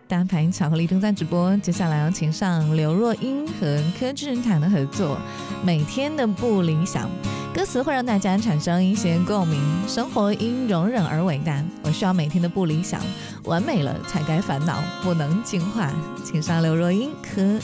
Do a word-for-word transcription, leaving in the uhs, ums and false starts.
单盘巧克力正在直播，接下来要请上刘若英和柯智坦的合作《每天的不理想》，歌词会让大家产生一些共鸣。生活因容忍而伟大，我需要每天的不理想，完美了才该烦恼，不能进化。请上刘若英、柯